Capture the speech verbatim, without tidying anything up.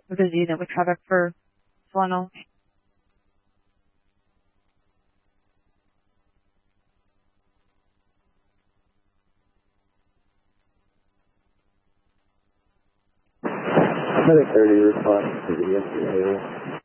of the unit with traffic for Solano. Medic thirty response to the yesterday.